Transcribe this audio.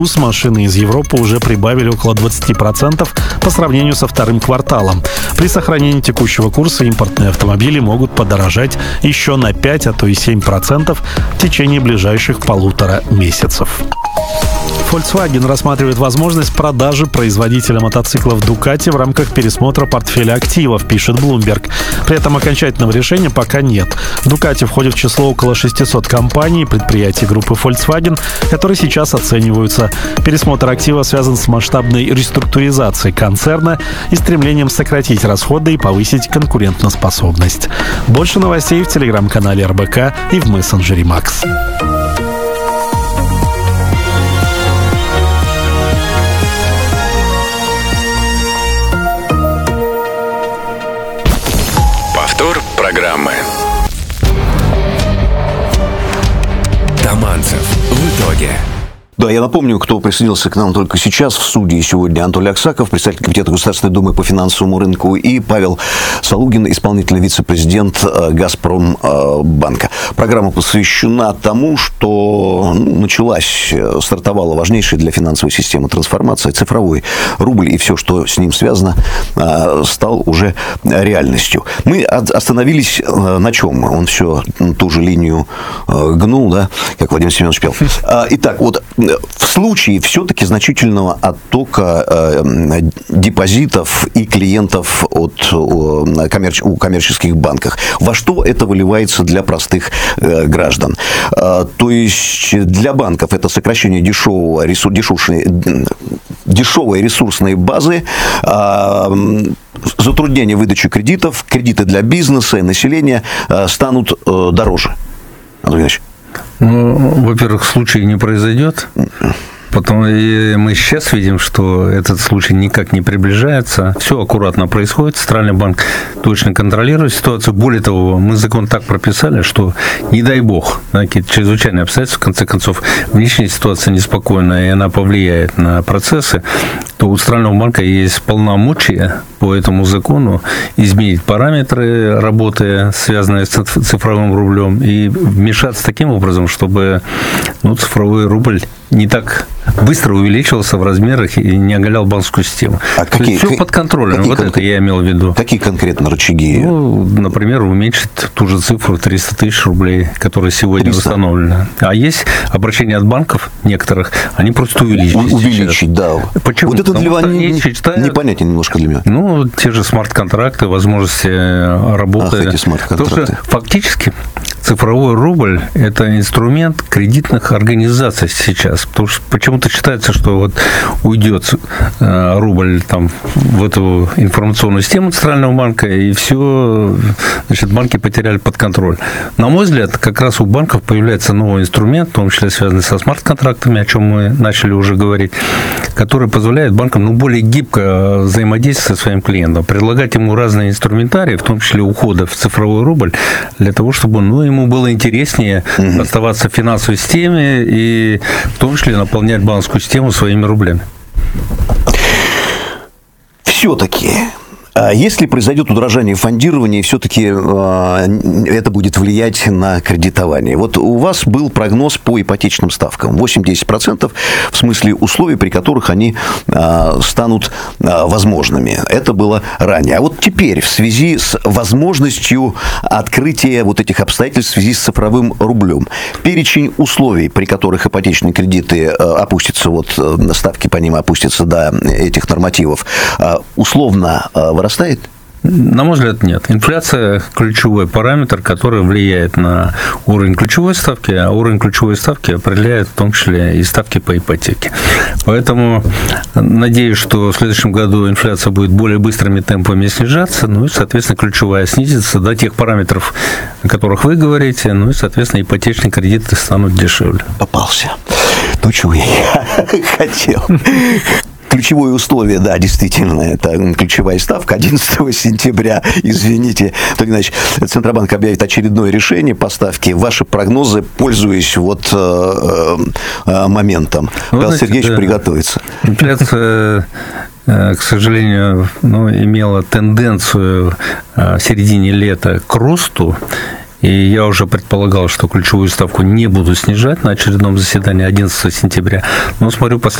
Машины из Европы уже прибавили около 20% по сравнению со вторым кварталом. При сохранении текущего курса импортные автомобили могут подорожать еще на 5, а то и 7% в течение ближайших 1,5 месяцев. Volkswagen рассматривает возможность продажи производителя мотоциклов Ducati в рамках пересмотра портфеля активов, пишет Bloomberg. При этом окончательного решения пока нет. Ducati входит в число около 600 компаний и предприятий группы Volkswagen, которые сейчас оцениваются. Пересмотр актива связан с масштабной реструктуризацией концерна и стремлением сократить расходы и повысить конкурентоспособность. Больше новостей в телеграм-канале РБК и в мессенджере Макс. Программы. Таманцев в итоге. Да, я напомню, кто присоединился к нам только сейчас. В студии сегодня Анатолий Аксаков, председатель Комитета Государственной Думы по финансовому рынку, и Павел Салугин, исполнительный вице-президент «Газпромбанка». Программа посвящена тому, что стартовала важнейшая для финансовой системы трансформация. Цифровой рубль и все, что с ним связано, стал уже реальностью. Мы остановились на чем? Он все ту же линию гнул, да, как Владимир Семенович пел. Итак, вот в случае все-таки значительного оттока депозитов и клиентов у коммерческих банков, во что это выливается для простых граждан? То есть для банков это сокращение дешевой ресурсной базы, затруднение выдачи кредитов, кредиты для бизнеса и населения станут дороже. Анатолий Ильич. Во-первых, случай не произойдет. Потом и мы сейчас видим, что этот случай никак не приближается. Все аккуратно происходит. Центральный банк точно контролирует ситуацию. Более того, мы закон так прописали, что, не дай бог, какие-то чрезвычайные обстоятельства, в конце концов, внешняя ситуация неспокойная, и она повлияет на процессы, то у Центрального банка есть полномочия по этому закону изменить параметры работы, связанные с цифровым рублем, и вмешаться таким образом, чтобы цифровой рубль не так быстро увеличивался в размерах и не оголял банковскую систему. Все под контролем. Это я имел в виду. Какие конкретно рычаги? Например, уменьшить ту же цифру 300 тысяч рублей, которая сегодня установлена. А есть обращения от банков некоторых, они просто увеличить. Да. Почему? Вот это непонятно немножко для меня. Те же смарт-контракты, возможности работы. Эти смарт-контракты. Фактически цифровой рубль – это инструмент кредитных организаций сейчас. Потому что почему-то считается, что вот уйдет рубль в эту информационную систему Центрального банка, и все, банки потеряли под контроль. На мой взгляд, как раз у банков появляется новый инструмент, в том числе связанный со смарт-контрактами, о чем мы начали уже говорить, который позволяет банкам более гибко взаимодействовать со своим клиентом, предлагать ему разные инструментарии, в том числе ухода в цифровой рубль, для того, чтобы ему было интереснее оставаться в финансовой системе и в том числе наполнять банковскую систему своими рублями. Все-таки, если произойдет удорожание фондирования, все-таки это будет влиять на кредитование. Вот у вас был прогноз по ипотечным ставкам. 8-10% в смысле условий, при которых они станут возможными. Это было ранее. А вот теперь в связи с возможностью открытия вот этих обстоятельств в связи с цифровым рублем, перечень условий, при которых ипотечные кредиты опустятся, ставки по ним опустятся до этих нормативов, условно вырастает? На мой взгляд, нет. Инфляция – ключевой параметр, который влияет на уровень ключевой ставки, а уровень ключевой ставки определяет в том числе и ставки по ипотеке. Поэтому надеюсь, что в следующем году инфляция будет более быстрыми темпами снижаться, и, соответственно, ключевая снизится до тех параметров, о которых вы говорите, и, соответственно, ипотечные кредиты станут дешевле. Попался. То, чего я хотел. Ключевое условие, да, действительно, это ключевая ставка. 11 сентября, извините, значит, Центробанк объявит очередное решение по ставке. Ваши прогнозы, пользуясь моментом. Павел Сергеевич приготовится. Инфляция, к сожалению, имела тенденцию в середине лета к росту. И я уже предполагал, что ключевую ставку не буду снижать на очередном заседании 11 сентября. Но смотрю,